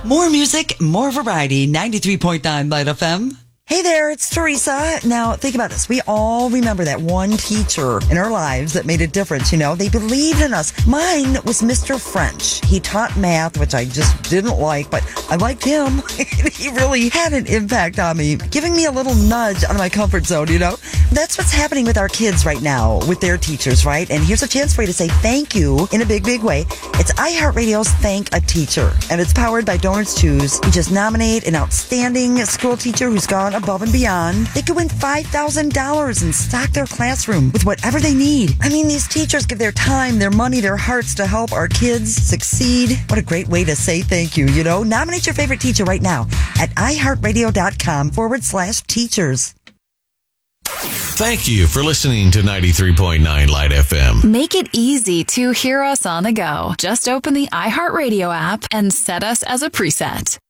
More music, more variety. 93.9 Light FM. Hey there, it's Teresa. Now, think about this. We all remember that one teacher in our lives that made a difference, you know? They believed in us. Mine was Mr. French. He taught math, which I just didn't like, but I liked him. He really had an impact on me, giving me a little nudge out of my comfort zone, you know? That's what's happening with our kids right now, with their teachers, right? And here's a chance for you to say thank you in a big, big way. It's iHeartRadio's Thank a Teacher, and it's powered by Donors Choose. You just nominate an outstanding school teacher who's gone above and beyond. They could win $5,000 and stock their classroom with whatever they need. I mean, these teachers give their time, their money, their hearts to help our kids succeed. What a great way to say thank you, you know? Nominate your favorite teacher right now at iHeartRadio.com/teachers. Thank you for listening to 93.9 Light FM. Make it easy to hear us on the go. Just open the iHeartRadio app and set us as a preset.